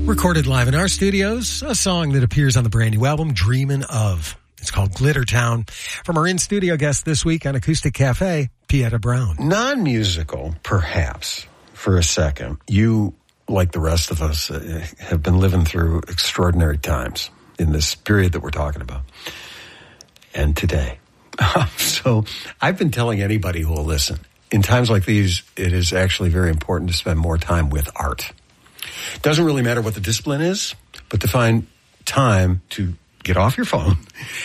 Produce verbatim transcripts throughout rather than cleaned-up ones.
Recorded live in our studios, a song that appears on the brand new album, Dreamin' Of. It's called Glitter Town. From our in-studio guest this week on Acoustic Cafe, Pieta Brown. Non-musical, perhaps, for a second. You, like the rest of us, uh, have been living through extraordinary times in this period that we're talking about. And today. So I've been telling anybody who will listen, in times like these, it is actually very important to spend more time with art. Doesn't really matter what the discipline is, but to find time to get off your phone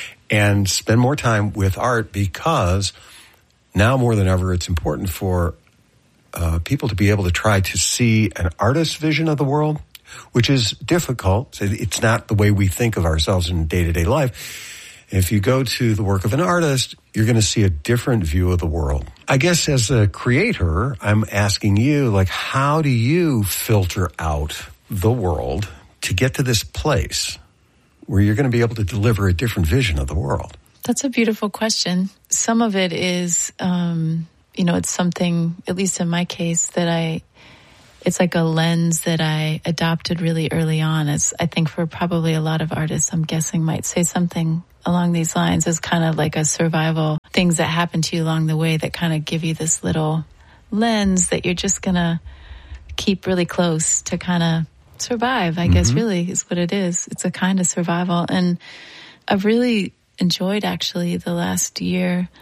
and spend more time with art, because now more than ever, it's important for uh, people to be able to try to see an artist's vision of the world, which is difficult. It's not the way we think of ourselves in day-to-day life. If you go to the work of an artist, you're going to see a different view of the world. I guess as a creator, I'm asking you, like, how do you filter out the world to get to this place where you're going to be able to deliver a different vision of the world? That's a beautiful question. Some of it is, um, you know, it's something, at least in my case, that I, it's like a lens that I adopted really early on. As I think for probably a lot of artists, I'm guessing might say something along these lines, as kind of like a survival, things that happen to you along the way that kind of give you this little lens that you're just going to keep really close to kind of survive, I mm-hmm. guess really is what it is. It's a kind of survival. And I've really enjoyed actually the last year,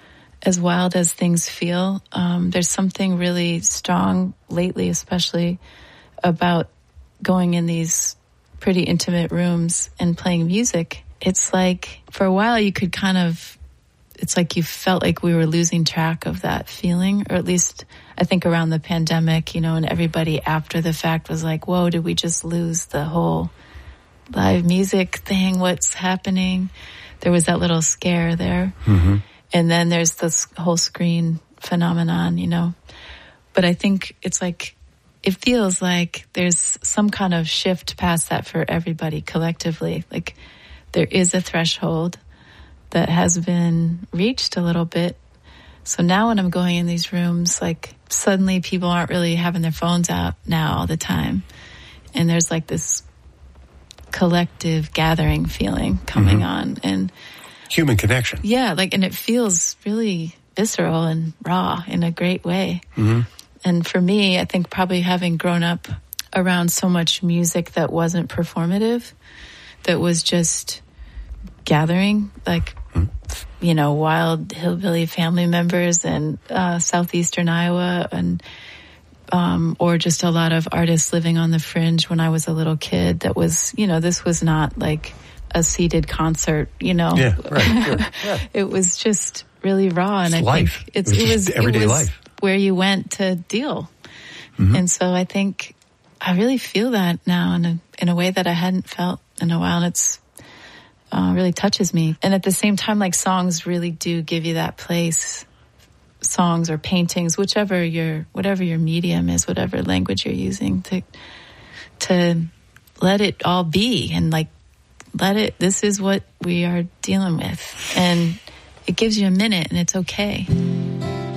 as wild as things feel. Um, there's something really strong lately, especially about going in these pretty intimate rooms and playing music. It's like, for a while you could kind of, it's like you felt like we were losing track of that feeling, or at least I think around the pandemic, you know, and everybody after the fact was like, whoa, did we just lose the whole live music thing? What's happening? There was that little scare there. Mm-hmm. And then there's this whole screen phenomenon, you know. But I think it's like, it feels like there's some kind of shift past that for everybody collectively. Like, there is a threshold that has been reached a little bit. So now when I'm going in these rooms, like, suddenly people aren't really having their phones out now all the time. And there's like this collective gathering feeling coming mm-hmm. on. And human connection. Yeah, like, and it feels really visceral and raw in a great way. Mm-hmm. And for me, I think probably having grown up around so much music that wasn't performative, that was just gathering, like, mm-hmm. you know, wild hillbilly family members in uh, southeastern Iowa, and um, or just a lot of artists living on the fringe when I was a little kid. That was, you know, this was not like a seated concert, you know. Yeah, right. Sure. Yeah. It was just really raw, and it's I life. think it's, it was, it was everyday it was life where you went to deal. Mm-hmm. And so I think I really feel that now in a in a way that I hadn't felt in a while, and it's uh, really touches me. And at the same time, like, songs really do give you that place. Songs or paintings, whichever your whatever your medium is, whatever language you're using, to to let it all be, and like, let it, this is what we are dealing with. And it gives you a minute, and it's okay.